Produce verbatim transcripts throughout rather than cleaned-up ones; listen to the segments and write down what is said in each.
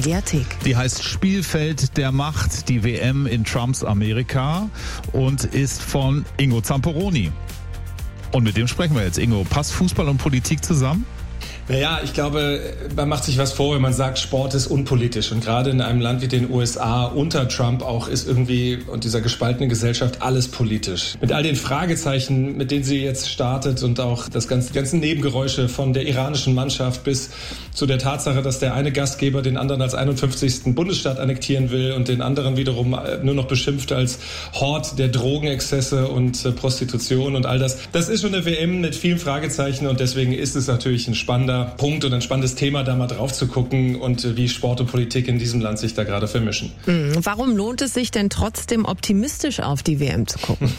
Mediathek. Die heißt Spielfeld der Macht, die W M in Trumps Amerika und ist von Ingo Zamperoni. Und mit dem sprechen wir jetzt. Ingo, passt Fußball und Politik zusammen? Naja, ich glaube, man macht sich was vor, wenn man sagt, Sport ist unpolitisch. Und gerade in einem Land wie den U S A unter Trump auch ist irgendwie und dieser gespaltenen Gesellschaft alles politisch. Mit all den Fragezeichen, mit denen sie jetzt startet und auch das ganze, die ganzen Nebengeräusche von der iranischen Mannschaft bis zu der Tatsache, dass der eine Gastgeber den anderen als einundfünfzigsten Bundesstaat annektieren will und den anderen wiederum nur noch beschimpft als Hort der Drogenexzesse und Prostitution und all das. Das ist schon eine W M mit vielen Fragezeichen und deswegen ist es natürlich ein spannender Punkt und ein spannendes Thema, da mal drauf zu gucken und wie Sport und Politik in diesem Land sich da gerade vermischen. Warum lohnt es sich denn trotzdem optimistisch auf die W M zu gucken?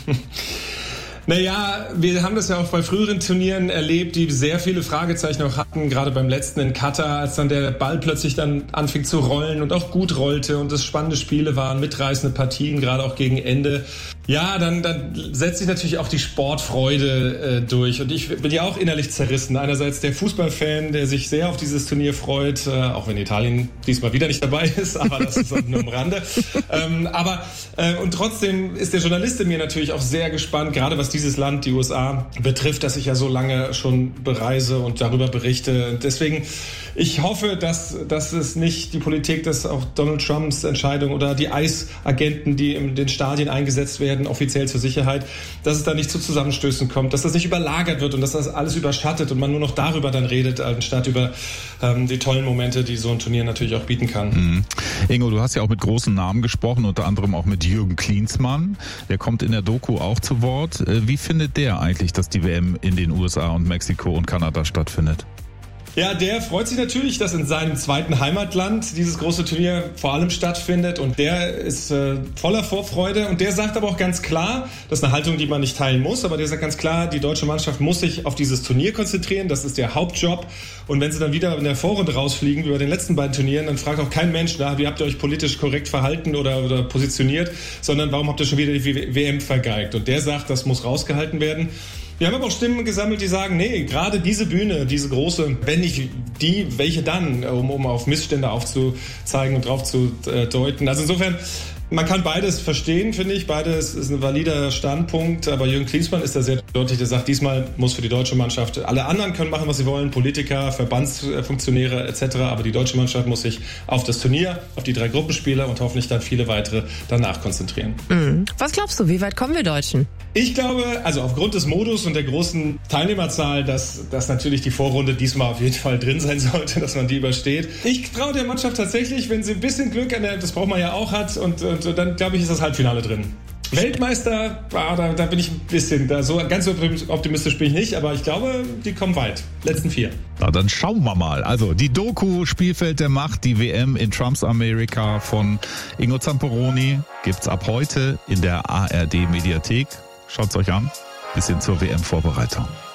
Naja, wir haben das ja auch bei früheren Turnieren erlebt, die sehr viele Fragezeichen auch hatten, gerade beim letzten in Katar, als dann der Ball plötzlich dann anfing zu rollen und auch gut rollte und es spannende Spiele waren, mitreißende Partien, gerade auch gegen Ende. Ja, dann, dann setzt sich natürlich auch die Sportfreude äh, durch und ich bin ja auch innerlich zerrissen. Einerseits der Fußballfan, der sich sehr auf dieses Turnier freut, äh, auch wenn Italien diesmal wieder nicht dabei ist, aber das ist nur am Rande. Ähm, aber äh, und trotzdem ist der Journalist in mir natürlich auch sehr gespannt, gerade was dieses Land, die U S A, betrifft, das ich ja so lange schon bereise und darüber berichte. Deswegen, ich hoffe, dass, dass es nicht die Politik, dass auch Donald Trumps Entscheidung oder die ICE-Agenten, die in den Stadien eingesetzt werden, offiziell zur Sicherheit, dass es da nicht zu Zusammenstößen kommt, dass das nicht überlagert wird und dass das alles überschattet und man nur noch darüber dann redet, anstatt über ähm, die tollen Momente, die so ein Turnier natürlich auch bieten kann. Mhm. Ingo, du hast ja auch mit großen Namen gesprochen, unter anderem auch mit Jürgen Klinsmann. Der kommt in der Doku auch zu Wort. Wie findet der eigentlich, dass die W M in den U S A und Mexiko und Kanada stattfindet? Ja, der freut sich natürlich, dass in seinem zweiten Heimatland dieses große Turnier vor allem stattfindet und der ist äh, voller Vorfreude und der sagt aber auch ganz klar, das ist eine Haltung, die man nicht teilen muss, aber der sagt ganz klar, die deutsche Mannschaft muss sich auf dieses Turnier konzentrieren, das ist der Hauptjob und wenn sie dann wieder in der Vorrunde rausfliegen, wie bei den letzten beiden Turnieren, dann fragt auch kein Mensch, na, wie habt ihr euch politisch korrekt verhalten oder, oder positioniert, sondern warum habt ihr schon wieder die W M vergeigt und der sagt, das muss rausgehalten werden. Wir haben aber auch Stimmen gesammelt, die sagen, nee, gerade diese Bühne, diese große, wenn nicht die, welche dann, um, um auf Missstände aufzuzeigen und drauf zu äh, deuten. Also insofern, man kann beides verstehen, finde ich. Beides ist ein valider Standpunkt. Aber Jürgen Klinsmann ist da sehr deutlich. Der sagt, diesmal muss für die deutsche Mannschaft, alle anderen können machen, was sie wollen, Politiker, Verbandsfunktionäre et cetera. Aber die deutsche Mannschaft muss sich auf das Turnier, auf die drei Gruppenspiele und hoffentlich dann viele weitere danach konzentrieren. Mhm. Was glaubst du, wie weit kommen wir Deutschen? Ich glaube, also aufgrund des Modus und der großen Teilnehmerzahl, dass, dass natürlich die Vorrunde diesmal auf jeden Fall drin sein sollte, dass man die übersteht. Ich traue der Mannschaft tatsächlich, wenn sie ein bisschen Glück an der, das braucht man ja auch hat, und, und dann glaube ich, ist das Halbfinale drin. Weltmeister, ah, da, da bin ich ein bisschen, da so ganz optimistisch bin ich nicht, aber ich glaube, die kommen weit. Letzten vier. Na, dann schauen wir mal. Also die Doku Spielfeld der Macht, die W M in Trumps Amerika von Ingo Zamperoni gibt's ab heute in der A R D Mediathek. Schaut's euch an. Bisschen zur W M-Vorbereitung.